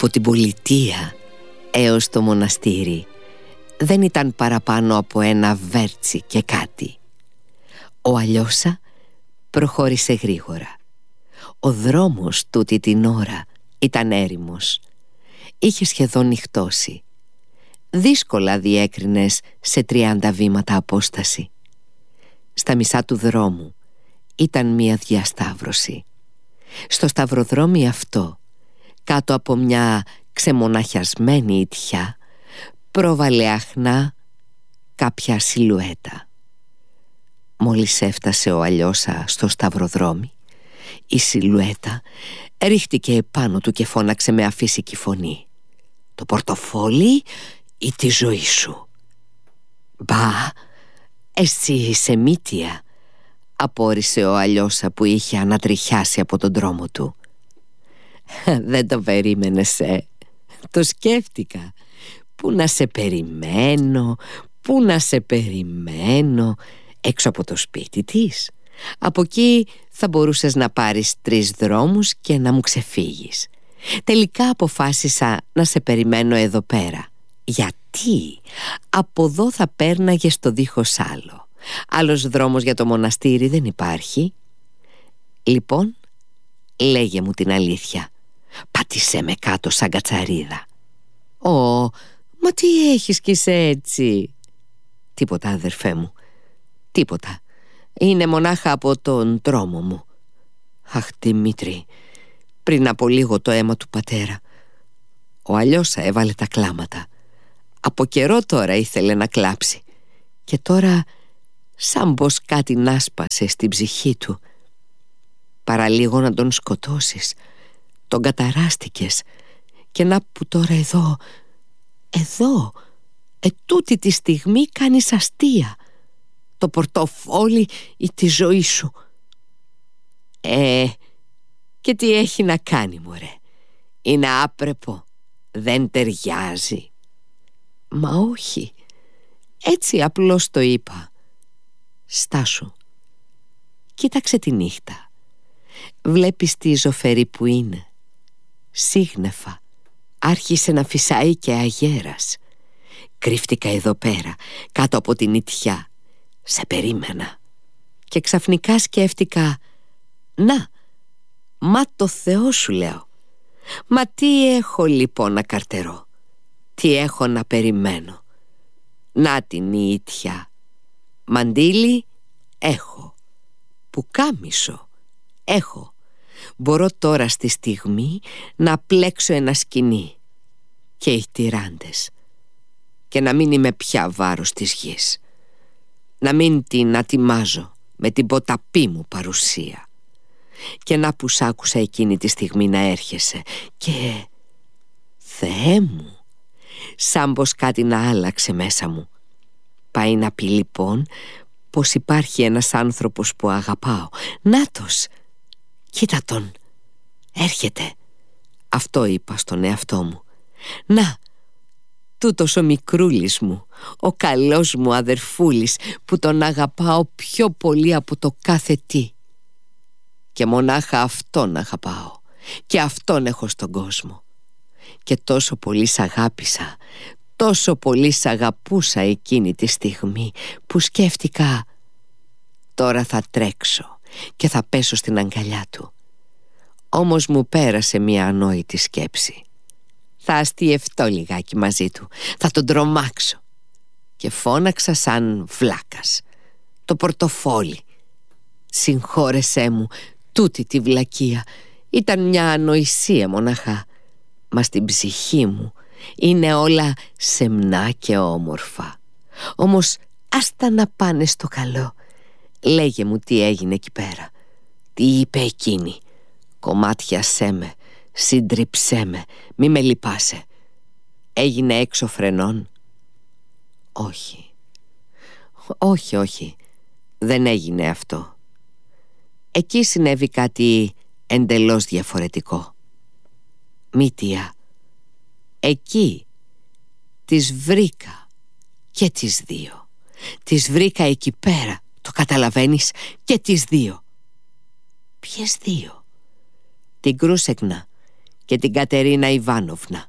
Από την πολιτεία έως το μοναστήρι δεν ήταν παραπάνω από ένα βέρτσι και κάτι. Ο Αλιώσα προχώρησε γρήγορα. Ο δρόμος τούτη την ώρα ήταν έρημος. Είχε σχεδόν νυχτώσει. Δύσκολα διέκρινες σε 30 βήματα απόσταση. Στα μισά του δρόμου ήταν μια διασταύρωση. Στο σταυροδρόμι αυτό, κάτω από μια ξεμοναχιασμένη ιτιά, πρόβαλε αχνά κάποια σιλουέτα. Μόλις έφτασε ο Αλιώσα στο σταυροδρόμι, η σιλουέτα ρίχτηκε επάνω του και φώναξε με αφύσικη φωνή: «Το πορτοφόλι ή τη ζωή σου?» «Μπα, εσύ είσαι μύτια», απόρρισε ο Αλιώσα που είχε ανατριχιάσει από τον δρόμο του. «Δεν το περίμενες, Το σκέφτηκα. Πού να σε περιμένω, πού να σε περιμένω. Έξω από το σπίτι της. Από εκεί θα μπορούσες να πάρεις 3 δρόμους και να μου ξεφύγεις. Τελικά αποφάσισα να σε περιμένω εδώ πέρα. Γιατί από εδώ θα πέρναγες το δίχως άλλο. Άλλος δρόμος για το μοναστήρι δεν υπάρχει. Λοιπόν, λέγε μου την αλήθεια. Πάτησέ με κάτω σαν κατσαρίδα». Μα τι έχεις κι είσαι έτσι?» «Τίποτα, αδερφέ μου, τίποτα. Είναι μονάχα από τον τρόμο μου». «Αχ, Δημήτρη, πριν από λίγο το αίμα του πατέρα». Ο Αλιώσα έβαλε τα κλάματα. Από καιρό τώρα ήθελε να κλάψει. Και τώρα σαν πως κάτι νάσπασε στην ψυχή του. Παραλίγο να τον σκοτώσεις. Τον καταράστηκες. Και να που τώρα εδώ, τούτη τη στιγμή κάνεις αστεία. Το πορτοφόλι ή τη ζωή σου. Και τι έχει να κάνει, μωρέ? Είναι άπρεπο, δεν ταιριάζει. Μα όχι, έτσι απλώς το είπα. Στάσου, κοίταξε τη νύχτα. Βλέπεις τι ζωφερή που είναι. Σύγνεφα, άρχισε να φυσάει και αγέρας. Κρύφτηκα εδώ πέρα, κάτω από την ιτιά. Σε περίμενα. Και ξαφνικά σκέφτηκα, να, μα το Θεό σου λέω. Μα τι έχω λοιπόν να καρτερώ? Τι έχω να περιμένω? Να την η ιτιά. Μαντίλι έχω. Πουκάμισο έχω. Μπορώ τώρα στη στιγμή να πλέξω ένα σκοινί. Και οι τυράντες. Και να μην είμαι πια βάρος της γης. Να μην την ατιμάζω με την ποταπή μου παρουσία. Και να που σ' άκουσα εκείνη τη στιγμή να έρχεσαι. Και Θεέ μου, σαν πως κάτι να άλλαξε μέσα μου. Πάει να πει λοιπόν πως υπάρχει ένας άνθρωπος που αγαπάω. Νάτος, κοίτα τον, έρχεται. Αυτό είπα στον εαυτό μου. Να, τούτος ο μικρούλης μου, ο καλός μου αδερφούλης, που τον αγαπάω πιο πολύ από το κάθε τι. Και μονάχα αυτόν αγαπάω. Και αυτόν έχω στον κόσμο. Και τόσο πολύ σ' αγάπησα, τόσο πολύ σ' αγαπούσα εκείνη τη στιγμή, που σκέφτηκα, τώρα θα τρέξω και θα πέσω στην αγκαλιά του. Όμως μου πέρασε μια ανόητη σκέψη. Θα αστιευτώ λιγάκι μαζί του, θα τον τρομάξω. Και φώναξα σαν βλάκας. Το πορτοφόλι. Συγχώρεσέ μου τούτη τη βλακεία. Ήταν μια ανοησία μοναχά. Μα στην ψυχή μου είναι όλα σεμνά και όμορφα. Όμως άστα να πάνε στο καλό. Λέγε μου τι έγινε εκεί πέρα. Τι είπε εκείνη? Κομμάτιασέ με, σύντριψέ με, μη με λυπάσαι. Έγινε έξω φρενών? Όχι, δεν έγινε αυτό. Εκεί συνέβη κάτι εντελώς διαφορετικό. Μύτια, εκεί τις βρήκα και τις δύο. Τις βρήκα εκεί πέρα, το καταλαβαίνεις, και τις δύο. Ποιες δύο? Την Κρούσεκνα και την Κατερίνα Ιβάνοβνα.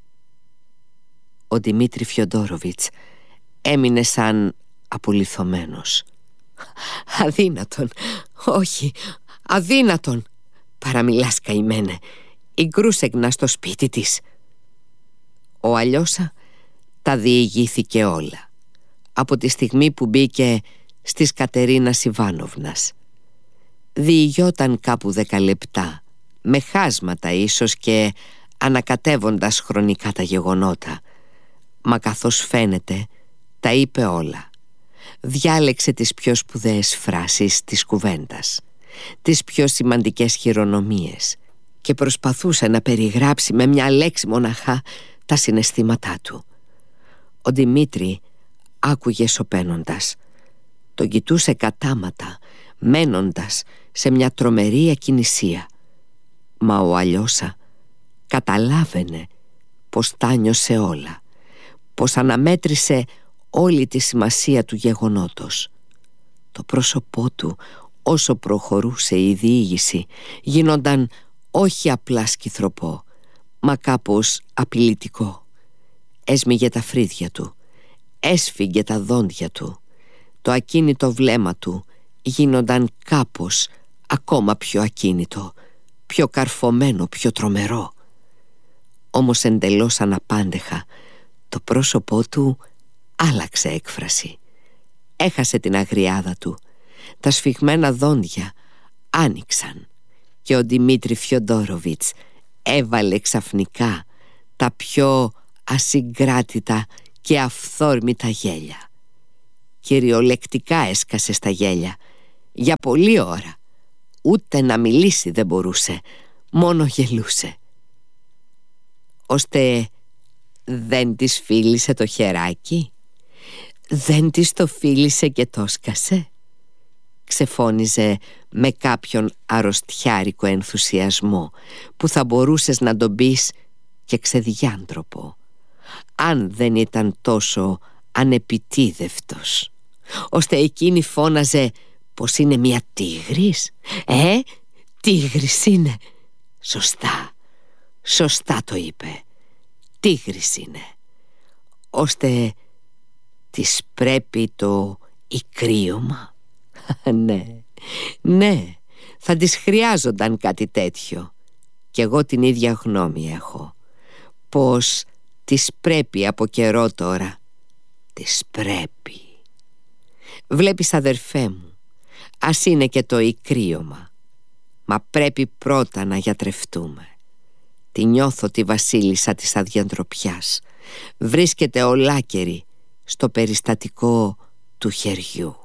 Ο Δημήτρη Φιοντόροβιτς έμεινε σαν απολιθωμένος. «Αδύνατον, όχι, αδύνατον. Παραμιλάς, καημένε. Η Γκρούσεγνα στο σπίτι της». Ο Αλιώσα τα διηγήθηκε όλα από τη στιγμή που μπήκε στις Κατερίνας Ιβάνοβνας. Διηγιόταν κάπου 10 λεπτά, με χάσματα ίσως και ανακατεύοντας χρονικά τα γεγονότα, μα καθώς φαίνεται τα είπε όλα. Διάλεξε τις πιο σπουδαίες φράσεις της κουβέντας, τις πιο σημαντικές χειρονομίες και προσπαθούσε να περιγράψει με μια λέξη μοναχά τα συναισθήματά του. Ο Δημήτρη άκουγε σωπαίνοντας. Τον κοιτούσε κατάματα, μένοντας σε μια τρομερή ακινησία. Μα ο Αλιώσα καταλάβαινε πως τα νιώσε όλα, πως αναμέτρησε όλη τη σημασία του γεγονότος. Το πρόσωπό του, όσο προχωρούσε η διήγηση, γίνονταν όχι απλά σκυθροπό, μα κάπως απειλητικό. Έσμιγε τα φρύδια του, έσφιγγε τα δόντια του. Το ακίνητο βλέμμα του γίνονταν κάπως ακόμα πιο ακίνητο, πιο καρφωμένο, πιο τρομερό. Όμως εντελώς αναπάντεχα το πρόσωπό του άλλαξε έκφραση. Έχασε την αγριάδα του. Τα σφιγμένα δόντια άνοιξαν και ο Δημήτρη Φιοντόροβιτς έβαλε ξαφνικά τα πιο ασυγκράτητα και αυθόρμητα γέλια. Κυριολεκτικά έσκασε στα γέλια για πολλή ώρα. Ούτε να μιλήσει δεν μπορούσε, μόνο γελούσε. Ώστε δεν της φίλησε το χεράκι, δεν της το φίλησε και το σκασε. Ξεφώνιζε με κάποιον αρρωστιάρικο ενθουσιασμό που θα μπορούσες να τον πεις και ξεδιάντροπο, αν δεν ήταν τόσο ανεπιτίδευτος, ώστε εκείνη φώναζε πως είναι μια τίγρης. Τίγρης είναι. Σωστά το είπε. Τίγρης είναι. Ώστε της πρέπει το ικρίωμα. Ναι, θα της χρειάζονταν κάτι τέτοιο. Κι εγώ την ίδια γνώμη έχω, πως της πρέπει από καιρό τώρα. Της πρέπει. Βλέπεις, αδερφέ μου, ας είναι και το ικρίωμα, μα πρέπει πρώτα να γιατρευτούμε. Τη νιώθω τη βασίλισσα της αδιαντροπιάς. Βρίσκεται ολάκερη στο περιστατικό του χεριού.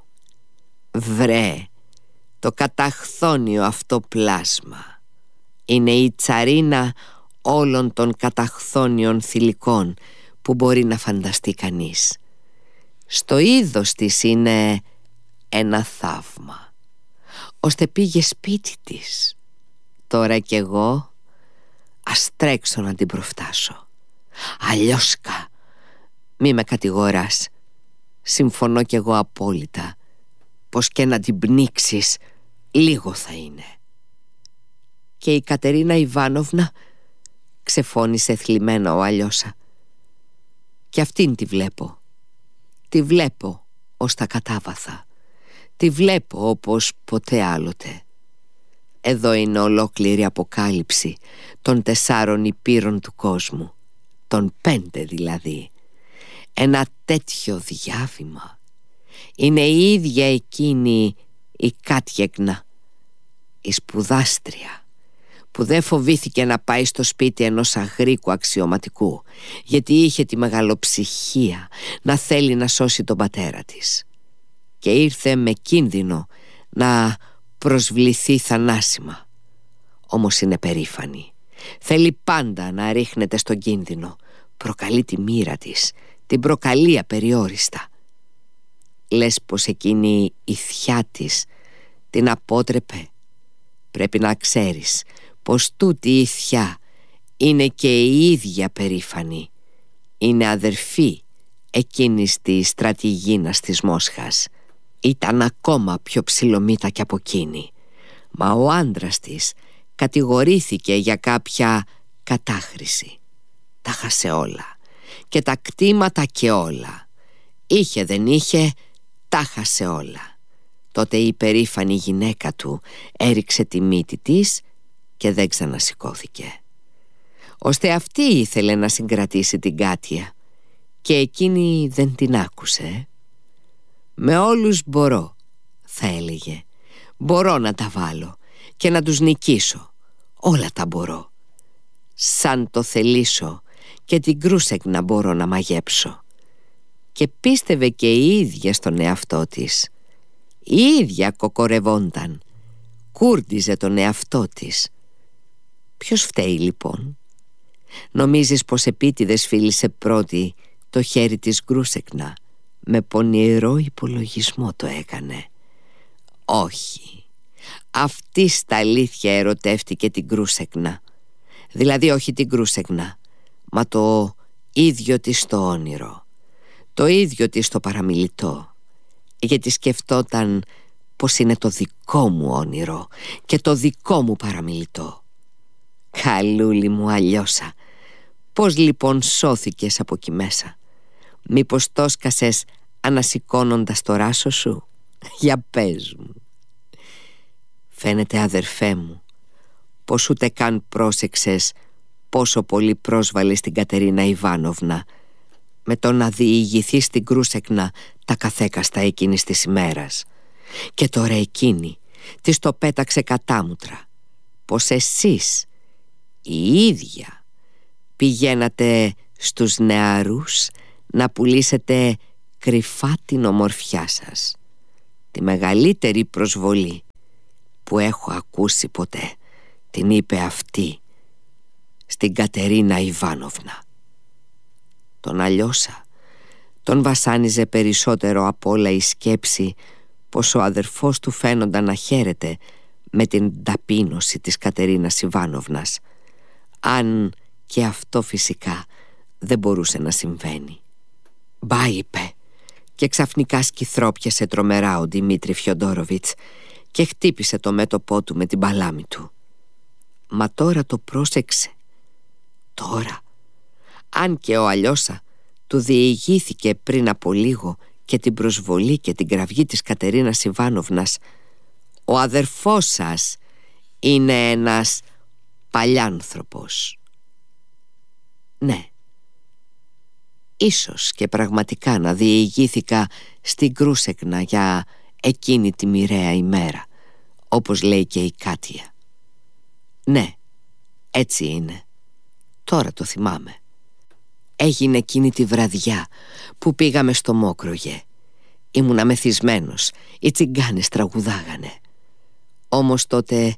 Βρε, το καταχθόνιο αυτό πλάσμα είναι η τσαρίνα όλων των καταχθόνιων θηλυκών που μπορεί να φανταστεί κανείς. Στο είδος της είναι ένα θαύμα, ώστε πήγε σπίτι της. Τώρα κι εγώ ας τρέξω να την προφτάσω. Αλιώσκα, μη με κατηγοράς. Συμφωνώ κι εγώ απόλυτα πως και να την πνίξεις λίγο θα είναι. Και η Κατερίνα Ιβάνοβνα, ξεφώνησε θλιμμένα ο Αλιώσα. Κι αυτήν τη βλέπω. Τη βλέπω ως τα κατάβαθα. Τη βλέπω όπως ποτέ άλλοτε. Εδώ είναι ολόκληρη αποκάλυψη των 4 υπήρων του κόσμου, των 5 δηλαδή. Ένα τέτοιο διάβημα. Είναι η ίδια εκείνη η Κάτιεγνα, η σπουδάστρια, που δεν φοβήθηκε να πάει στο σπίτι ενός Αγρίκου αξιωματικού, γιατί είχε τη μεγαλοψυχία να θέλει να σώσει τον πατέρα της, και ήρθε με κίνδυνο να προσβληθεί θανάσιμα. Όμως είναι περήφανη. Θέλει πάντα να ρίχνεται στον κίνδυνο. Προκαλεί τη μοίρα της, την προκαλεί απεριόριστα. Λες πως εκείνη η θιά της την απότρεπε. Πρέπει να ξέρεις πως τούτη η θιά είναι και η ίδια περήφανη. Είναι αδερφή εκείνης της στρατηγίνας της Μόσχας. Ήταν ακόμα πιο ψιλομύτα κι από εκείνη. Μα ο άντρας της κατηγορήθηκε για κάποια κατάχρηση. Τα χάσε όλα, και τα κτήματα και όλα. Είχε δεν είχε, τα χάσε όλα. Τότε η περήφανη γυναίκα του έριξε τη μύτη της και δεν ξανασηκώθηκε. Ώστε αυτή ήθελε να συγκρατήσει την Κάτια, και εκείνη δεν την άκουσε. «Με όλους μπορώ», θα έλεγε, «μπορώ να τα βάλω και να τους νικήσω. Όλα τα μπορώ. Σαν το θελήσω και την Κρούσεκνα μπορώ να μαγέψω». Και πίστευε και η ίδια στον εαυτό της. Η ίδια κοκορευόνταν, κούρδιζε τον εαυτό της. Ποιος φταίει λοιπόν? Νομίζεις πως επίτηδες φίλησε πρώτη το χέρι της Κρούσεκνα? Με πονηρό υπολογισμό το έκανε. Όχι, αυτή στα αλήθεια ερωτεύτηκε την Κρούσεκνα. Δηλαδή όχι την Κρούσεκνα, μα το ίδιο της το όνειρο, το ίδιο της το παραμιλητό. Γιατί σκεφτόταν πως είναι το δικό μου όνειρο και το δικό μου παραμιλητό. Καλούλη μου Αλιώσα, πώς λοιπόν σώθηκες από εκεί μέσα? Μήπως το σκασες ανασηκώνοντας το ράσο σου? Για πες μου. Φαίνεται, αδερφέ μου, πως ούτε καν πρόσεξες πόσο πολύ πρόσβαλες την Κατερίνα Ιβάνοβνα με το να διηγηθεί στην Κρούσεκνα τα καθέκαστα εκείνης της ημέρας. Και τώρα εκείνη της το πέταξε κατάμουτρα πως εσείς η ίδια πηγαίνατε στους νεαρούς να πουλήσετε κρυφά την ομορφιά σας. Τη μεγαλύτερη προσβολή που έχω ακούσει ποτέ την είπε αυτή στην Κατερίνα Ιβάνοβνα. Τον Αλιώσα τον βασάνιζε περισσότερο απ' όλα η σκέψη πως ο αδερφός του φαίνονταν να χαίρεται με την ταπείνωση της Κατερίνας Ιβάνοβνας, αν και αυτό φυσικά δεν μπορούσε να συμβαίνει. «Μπα», είπε, και ξαφνικά σκυθρόπιασε τρομερά ο Δημήτρη Φιοντόροβιτς και χτύπησε το μέτωπό του με την παλάμη του. Μα τώρα το πρόσεξε. Τώρα, αν και ο Αλιώσα του διηγήθηκε πριν από λίγο και την προσβολή και την κραυγή της Κατερίνας Ιβάνοβνας, ο αδερφός σας είναι ένας παλιάνθρωπος. Ναι, ίσως και πραγματικά να διηγήθηκα στην Κρούσεκνα για εκείνη τη μοιραία ημέρα, όπως λέει και η Κάτια. Ναι, έτσι είναι. Τώρα το θυμάμαι. Έγινε εκείνη τη βραδιά που πήγαμε στο Μόκρογε. Ήμουνα μεθυσμένος, οι τσιγκάνες τραγουδάγανε. Όμως τότε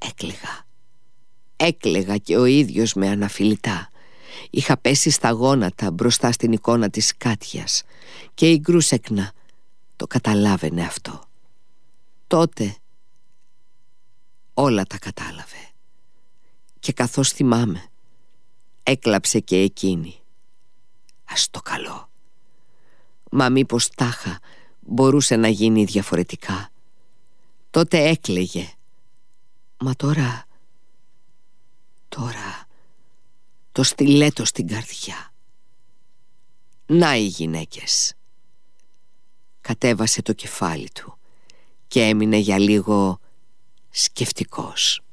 έκλαιγα και ο ίδιος με αναφιλητά. Είχα πέσει στα γόνατα μπροστά στην εικόνα της Κάτιας και η Κρούσεκνα το καταλάβαινε αυτό. Τότε όλα τα κατάλαβε. Και καθώς θυμάμαι, έκλαψε και εκείνη. Ας το καλό. Μα μήπως τάχα μπορούσε να γίνει διαφορετικά? Τότε έκλαιγε. Μα τώρα το στιλέτο στην καρδιά. Να οι γυναίκες. Κατέβασε το κεφάλι του και έμεινε για λίγο σκεφτικός.